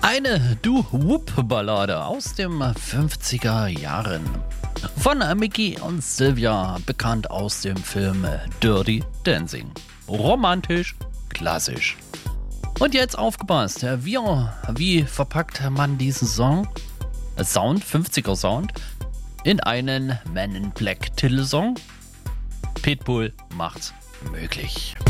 Eine Doo-Wop-Ballade aus dem 50er Jahren. Von Mickey und Sylvia, bekannt aus dem Film Dirty Dancing. Romantisch, klassisch. Und jetzt aufgepasst, wie verpackt man diesen Song, Sound, 50er Sound, in einen Men in Black Titelsong? Pitbull macht's möglich.